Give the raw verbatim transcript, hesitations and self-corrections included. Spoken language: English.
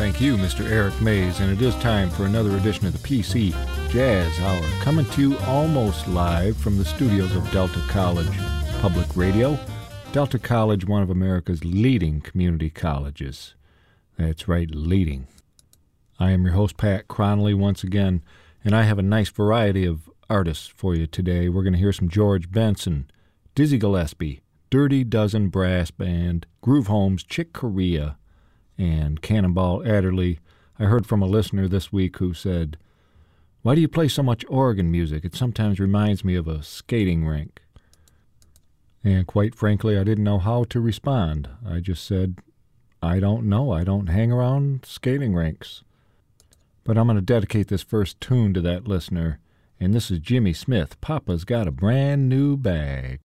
Thank you, Mister Eric Mays, and it is time for another edition of the P C Jazz Hour, coming to you almost live from the studios of Delta College Public Radio. Delta College, one of America's leading community colleges. That's right, leading. I am your host, Pat Cronley, once again, and I have a nice variety of artists for you today. We're going to hear some George Benson, Dizzy Gillespie, Dirty Dozen Brass Band, Groove Holmes, Chick Corea, and Cannonball Adderley. I heard from a listener this week who said, "Why do you play so much organ music? It sometimes reminds me of a skating rink." And quite frankly, I didn't know how to respond. I just said, I don't know. I don't hang around skating rinks. But I'm going to dedicate this first tune to that listener, and this is Jimmy Smith. Papa's Got a Brand New Bag.